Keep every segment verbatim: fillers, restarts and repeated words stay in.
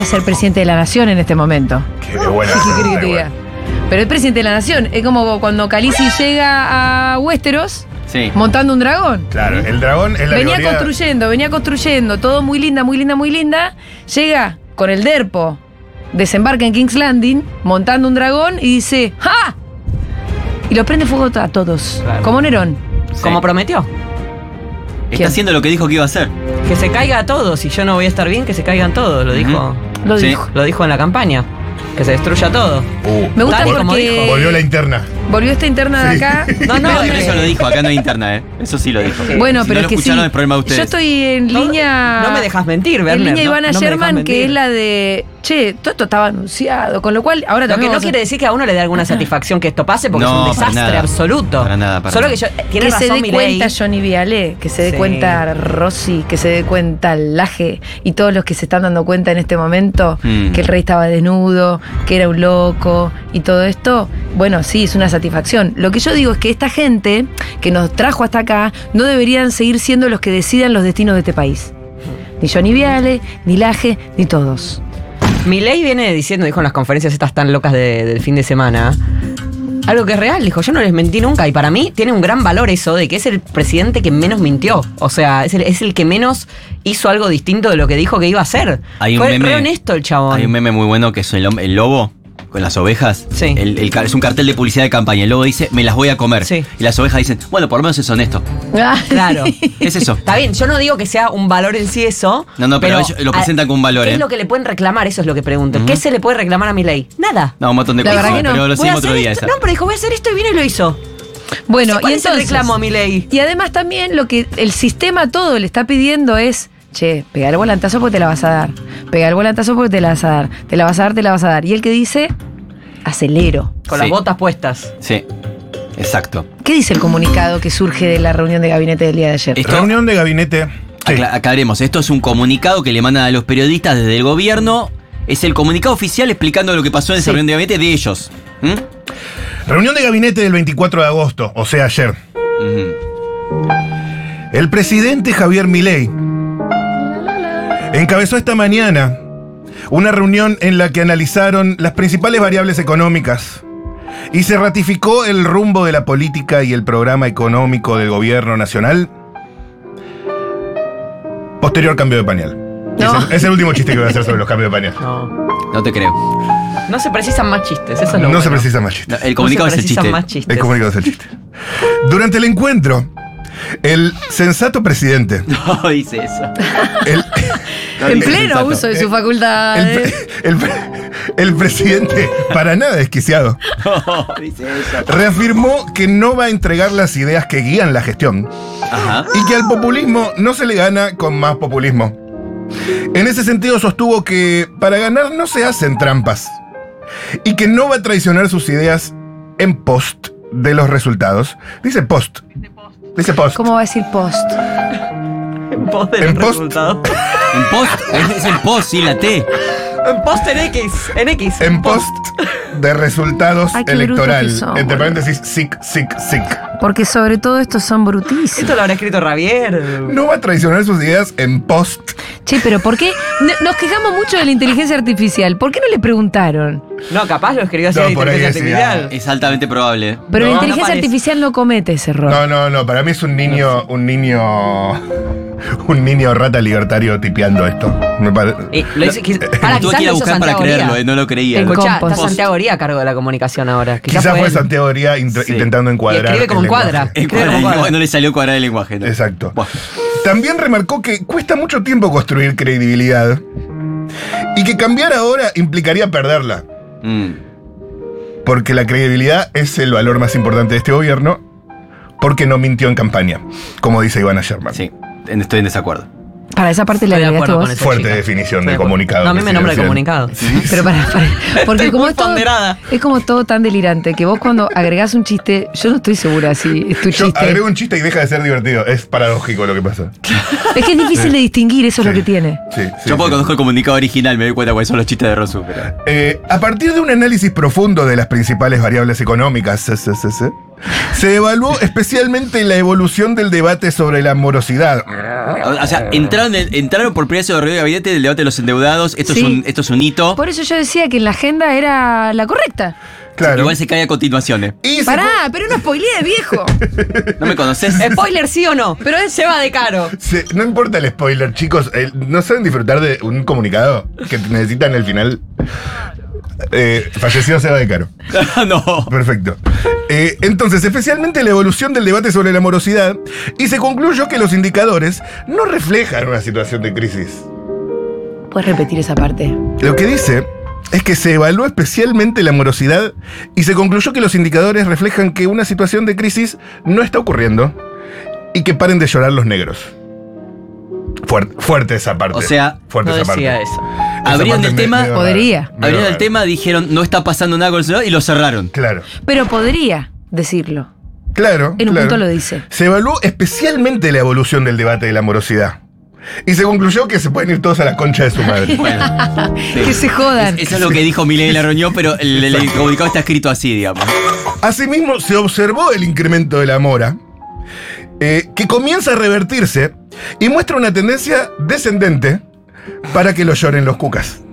ser presidente de la nación en este momento. Qué buena. ¿Qué quiere que te Qué diga? buena. Pero es presidente de la nación. Es como cuando Khaleesi llega a Westeros Sí. montando un dragón. Claro, el dragón es la Venía teoría- construyendo, venía construyendo, todo muy linda, muy linda, muy linda. Llega con el derpo, desembarca en King's Landing, montando un dragón y dice ¡ja! Y lo prende fuego a todos, Claro. como Nerón. Sí. Como prometió. Está ¿Quién? haciendo lo que dijo que iba a hacer. Que se caiga a todos. Si yo no voy a estar bien, que se caigan todos. Lo dijo. Lo Sí. dijo. Lo dijo en la campaña. Que se destruya todo. Uh, Me gusta Tal y como porque dijo. volvió la interna. volvió esta interna de Sí. acá. No, no, Pero es eso que- lo dijo, acá no hay interna, ¿eh? Eso sí lo dijo. Bueno, Si pero no es lo que escucharon, sí. es problema de ustedes. Yo estoy en No, línea. no me dejas mentir, Werner. En línea no- Ivana no me dejas Sherman, que mentir. es la de. Che, todo esto estaba anunciado. Con lo cual, ahora Lo que también. no vamos a- quiere decir que a uno le dé alguna satisfacción que esto pase, porque No, es un para desastre nada. absoluto. Para nada, para Solo nada. que yo. eh, Tiene que se razón, dé Milei. cuenta Johnny Viale, que se dé Sí. cuenta Rossi, que se dé cuenta Laje y todos los que se están dando cuenta en este momento Mm. que el rey estaba desnudo, que era un loco y todo esto. Bueno, sí, es una satisfacción. Lo que yo digo es que esta gente que nos trajo hasta acá no deberían seguir siendo los que decidan los destinos de este país. Ni Johnny Viale, ni Laje, ni todos. Milei viene diciendo, dijo en las conferencias estas tan locas de- del fin de semana, algo que es real, dijo, yo no les mentí nunca, y para mí tiene un gran valor eso de que es el presidente que menos mintió, o sea, es el, es el que menos hizo algo distinto de lo que dijo que iba a hacer. Hay un Fue meme- re honesto el chabón. Hay un meme muy bueno que es el, hom- el lobo con las ovejas. Sí. El, el ca- es un cartel de publicidad de campaña. El lobo dice, me las voy a comer. Sí. Y las ovejas dicen, bueno, por lo menos es honesto. Claro. Es eso. Está bien, yo no digo que sea un valor en sí eso. No, no, pero ellos lo presentan como un valor, ¿Qué ¿eh? es lo que le pueden reclamar? Eso es lo que pregunto. Ujú. ¿Qué se le puede reclamar a Milei? Nada. No, un montón de La cosas. verdad que no. Pero lo Voy a seguimos otro hacer día esto- esa. No, pero dijo, voy a hacer esto y vino y lo hizo. Bueno, ¿Cuál y es el entonces. reclamo a Milei? Y además también lo que el sistema todo le está pidiendo es, che, pega el volantazo porque te la vas a dar. Pega el volantazo porque te la vas a dar. Te la vas a dar, te la vas a dar. Y el que dice, acelero. Con Sí. las botas puestas. Sí, exacto. ¿Qué dice el comunicado que surge de la reunión de gabinete del día de ayer? Esto- Reunión de gabinete. Sí. Acla- aclaremos, esto es un comunicado que le mandan a los periodistas desde el gobierno. Es el comunicado oficial explicando lo que pasó en esa Sí. reunión de gabinete de ellos. ¿Mm? Reunión de gabinete del veinticuatro de agosto, o sea, ayer. Ujú. El presidente Javier Milei encabezó esta mañana una reunión en la que analizaron las principales variables económicas y se ratificó el rumbo de la política y el programa económico del gobierno nacional. Posterior cambio de pañal. No. Es, el, es el último chiste que voy a hacer sobre los cambios de pañal. No. No te creo. No se precisan más chistes, eso es lo No bueno. se precisa más chiste. No, el comunicado no se es el precisan chiste. más chistes. El comunicado es el chiste. Durante el encuentro, el sensato presidente, No dice eso. el, En dice pleno sensato. uso de su facultad. el, pre- el pre- el presidente, para nada desquiciado, No, dice eso. reafirmó que no va a entregar las ideas que guían la gestión Ajá. y que al populismo no se le gana con más populismo. En ese sentido sostuvo que para ganar no se hacen trampas y que no va a traicionar sus ideas en post de los resultados. Dice post. Dice post. ¿Cómo va a decir post? En post de En los post. resultados. En post, es, es en post, sí, la T. En post en X. En X. En post de resultados Ay, qué brutos electoral. que son, Entre boludo. paréntesis, sic, sic, sic. Porque sobre todo estos son brutísimos. Esto lo habrá escrito Javier. No va a traicionar sus ideas en post. Che, pero ¿por qué? No- Nos quejamos mucho de la inteligencia artificial. ¿Por qué no le preguntaron? No, capaz lo escribió así No, la por ahí inteligencia decía. artificial. Es altamente probable. Pero No, la no inteligencia parece. artificial no comete ese error. No, no, no. Para mí es un niño, un niño, un niño rata libertario tipeando esto. Me pare- Y lo hice, quis- para, Tuve quizás que ir a lo hizo buscar para Santiago creerlo, Oría. eh, no lo creía. En Escuchá, Compost. está Santiago Oría a cargo de la comunicación ahora. Quizás, Quizás fue él. Santiago Oría int- Sí. intentando encuadrar. Y escribe como el encuadra. lenguaje. En Escribe cuadra- como cuadra. no le salió cuadrar el lenguaje. ¿no? Exacto. Buah. También remarcó que cuesta mucho tiempo construir credibilidad y que cambiar ahora implicaría perderla, Mm. porque la credibilidad es el valor más importante de este gobierno, porque no mintió en campaña, como dice Ivana Sherman. Sí, en- estoy en desacuerdo. Para esa parte la Estoy de agregaste acuerdo vos. con eso. Fuerte chica. definición Estoy de de acuerdo. comunicado No, a mí me nombra de presidencial. comunicado. Pero para, para. Porque Estoy como muy es todo, ponderada. es como todo tan delirante que vos cuando agregás un chiste, yo no estoy segura si es tu Yo chiste. agrego un chiste y deja de ser divertido. Es paradójico lo que pasa. Es que es difícil de distinguir, eso es lo Sí. que tiene. Sí, sí, Yo puedo sí. conozco el comunicado original, me doy cuenta cuáles son los chistes de Rosu. Pero... Eh, a partir de un análisis profundo de las principales variables económicas, se- se- se- se, Se evaluó especialmente la evolución del debate sobre la morosidad. O sea, entraron, en- entraron por primera vez en la reunión de gabinete del debate de los endeudados. Esto, Sí. es un, esto es un hito. Por eso yo decía que en la agenda era la correcta. Claro. Igual se cae a continuación. ¿eh? Y se Pará, pero no spoileé, viejo. ¿No me conoces? Spoiler sí o no, pero él se va de caro. Se- no importa el spoiler, chicos. eh, ¿No saben disfrutar de un comunicado que necesitan el final? Eh, falleció Seba de Caro. No. Perfecto. Eh, entonces, especialmente la evolución del debate sobre la morosidad, y se concluyó que los indicadores no reflejan una situación de crisis. ¿Puedes repetir esa parte? Lo que dice es que se evaluó especialmente la morosidad y se concluyó que los indicadores reflejan que una situación de crisis no está ocurriendo y que paren de llorar los negros. Fuerte, fuerte esa parte. O sea, fuerte no esa decía parte. eso. Esa Abrieron parte el me- tema- medio Podría. rara, medio Abrieron el rara. tema, dijeron no está pasando nada con el celular y lo cerraron. Claro, Pero podría decirlo. claro. En un claro. punto lo dice. Se evaluó especialmente la evolución del debate de la morosidad. Y se concluyó que se pueden ir todos a la concha de su madre. Bueno, sí. Que se jodan. Es- eso es lo que dijo Milei en la reunión, pero el, el- el comunicado está escrito así, digamos. Asimismo, se observó el incremento de la mora, eh, que comienza a revertirse y muestra una tendencia descendente para que lo lloren los cucas.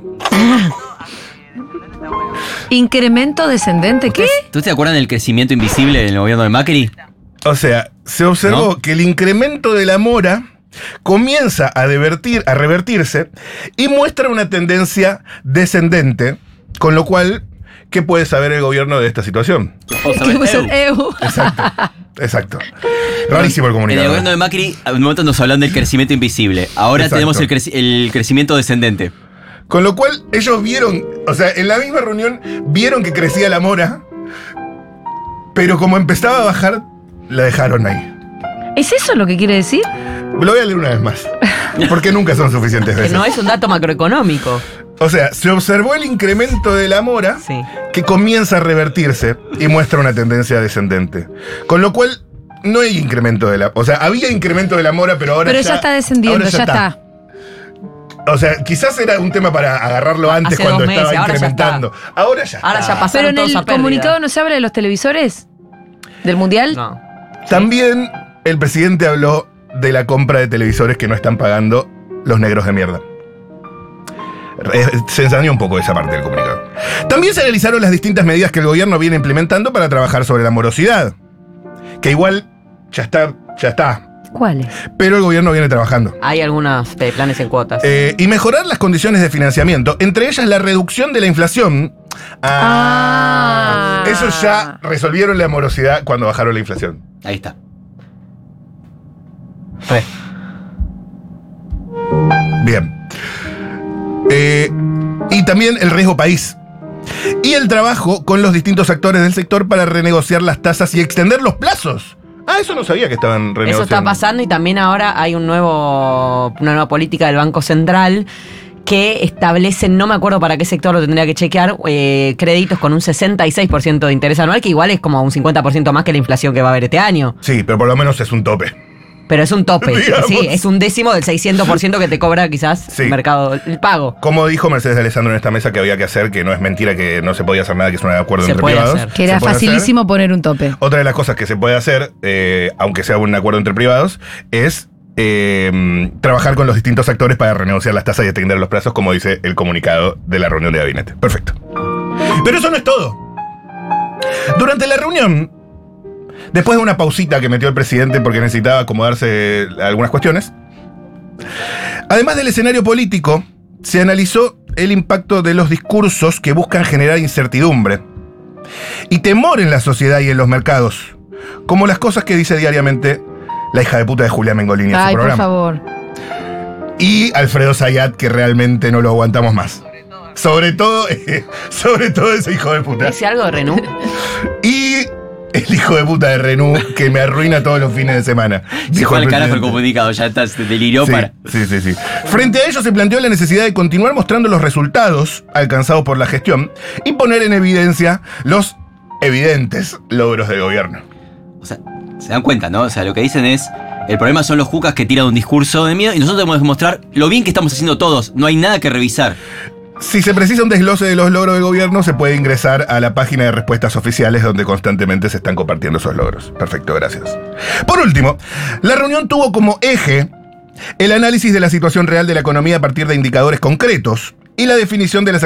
Incremento descendente, ¿qué? ¿Tú te acuerdas del crecimiento invisible en el gobierno de Macri? O sea, se observó ¿No? que el incremento de la mora comienza a, divertir, a revertirse y muestra una tendencia descendente, con lo cual, ¿qué puede saber el gobierno de esta situación? Vamos a Que ver. puso Eu. eu. Exacto, exacto. Rarísimo el En el comunicado. gobierno de Macri, en un momento nos hablan del crecimiento invisible. Ahora Exacto. tenemos el, creci- el crecimiento descendente. Con lo cual, ellos vieron, o sea, en la misma reunión, vieron que crecía la mora, pero como empezaba a bajar, la dejaron ahí. ¿Es eso lo que quiere decir? Lo voy a leer una vez más, porque nunca son suficientes Que veces. no es un dato macroeconómico. O sea, se observó el incremento de la mora, Sí. que comienza a revertirse y muestra una tendencia descendente. Con lo cual, no hay incremento de la... O sea, había incremento de la mora, pero ahora Pero ya está descendiendo, ahora ya está. O sea, quizás era un tema para agarrarlo antes Hace cuando dos meses, estaba ahora ya incrementando. Ahora ya Ahora está. ya pasó. Pero en todos el a pérdida. comunicado no se habla de los televisores del mundial. No. También el presidente habló de la compra de televisores que no están pagando los negros de mierda. Eh, Se ensañó un poco esa parte del comunicado. También se analizaron las distintas medidas que el gobierno viene implementando para trabajar sobre la morosidad. Que igual ya está, ya está. ¿Cuáles? Pero el gobierno viene trabajando. Hay algunos eh, planes en cuotas. Eh, y mejorar las condiciones de financiamiento, entre ellas la reducción de la inflación. Ah, Ah. Eso ya resolvieron la morosidad cuando bajaron la inflación. Ahí está. Re. Bien. Eh, y también el riesgo país. Y el trabajo con los distintos actores del sector para renegociar las tasas y extender los plazos. Ah, eso no sabía que estaban renegociando. Eso está pasando y también ahora hay un nuevo, una nueva política del Banco Central que establece, no me acuerdo para qué sector lo tendría que chequear, eh, créditos con un sesenta y seis por ciento de interés anual, que igual es como un cincuenta por ciento más que la inflación que va a haber este año. Sí, pero por lo menos es un tope. Pero es un tope, Digamos. sí, es un décimo del seiscientos por ciento que te cobra quizás Sí. el mercado, el pago. Como dijo Mercedes de Alessandro en esta mesa que había que hacer, que no es mentira que no se podía hacer nada, que es un acuerdo Se entre puede privados. hacer. Que era Se puede hacer. facilísimo poner un tope. Otra de las cosas que se puede hacer, eh, aunque sea un acuerdo entre privados, es eh, trabajar con los distintos actores para renegociar las tasas y extender los plazos, como dice el comunicado de la reunión de gabinete. Perfecto. Pero eso no es todo. Durante la reunión, después de una pausita que metió el presidente porque necesitaba acomodarse a algunas cuestiones, además del escenario político, se analizó el impacto de los discursos que buscan generar incertidumbre y temor en la sociedad y en los mercados, como las cosas que dice diariamente la hija de puta de Julián Mengolini en su Ay, por programa. favor. Y Alfredo Zayat, que realmente no lo aguantamos más. Sobre todo, sobre todo ese hijo de puta. ¿Dice algo de Renú? Y el hijo de puta de Renú, que me arruina todos los fines de semana. Se dijo fue el al carajo el presidente. comunicado, ya está, se deliró Sí, para. sí, sí, sí. Frente a ello se planteó la necesidad de continuar mostrando los resultados alcanzados por la gestión y poner en evidencia los evidentes logros del gobierno. O sea, se dan cuenta, ¿no? O sea, lo que dicen es, el problema son los jucas que tiran un discurso de miedo y nosotros tenemos que mostrar lo bien que estamos haciendo todos. No hay nada que revisar. Si se precisa un desglose de los logros del gobierno, se puede ingresar a la página de respuestas oficiales donde constantemente se están compartiendo esos logros. Perfecto, gracias. Por último, la reunión tuvo como eje el análisis de la situación real de la economía a partir de indicadores concretos y la definición de las